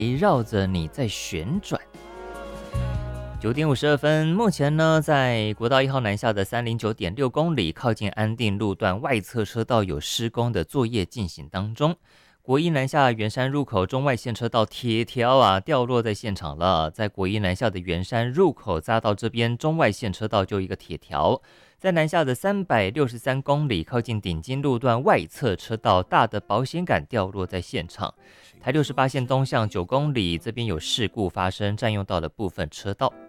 绕着你在旋转。9点52分，目前呢，在国道1号南下的309.6公里，靠近安定路段外侧车道有施工的作业进行当中。国一南下圆山入口中外线车道铁条掉落在现场了，在国一南下的圆山入口匝道这边，中外线车道就一个铁条。在南下的363公里，靠近顶金路段外侧车道大的保险杆掉落在现场。台68线东向9公里，这边有事故发生，占用到了部分车道。